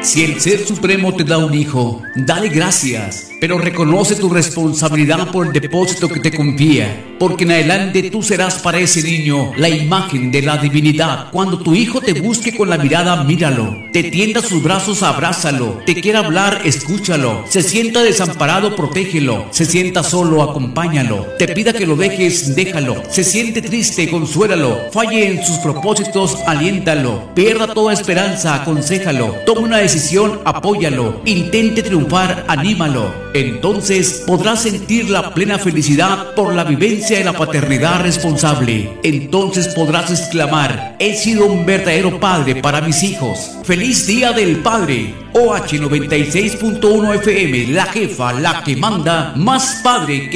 Si el Ser Supremo te da un hijo, dale gracias, pero reconoce tu responsabilidad por el depósito que te confía, porque en adelante tú serás para ese niño la imagen de la divinidad. Cuando tu hijo te busque con la mirada, míralo, te tienda sus brazos, abrázalo, te quiera hablar, escúchalo, se sienta desamparado, protégelo, se sienta solo, acompáñalo, te pida que lo dejes, déjalo, se siente triste, consuélalo, falle en sus propósitos, aliéntalo, pierda toda esperanza, aconséjalo, toma una decisión, apóyalo, intente triunfar, anímalo. Entonces podrás sentir la plena felicidad por la vivencia de la paternidad responsable. Entonces podrás exclamar: he sido un verdadero padre para mis hijos. ¡Feliz Día del Padre! OH 96.1 FM, la jefa, la que manda, más padre que